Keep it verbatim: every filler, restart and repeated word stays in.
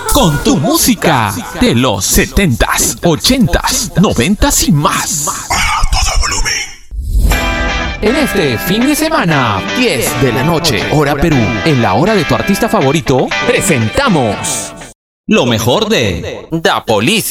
con tu música de los setentas, ochentas, noventas y más. A todo volumen. En este fin de semana, diez de la noche, hora Perú, en la hora de tu artista favorito, presentamos lo mejor de Da Police.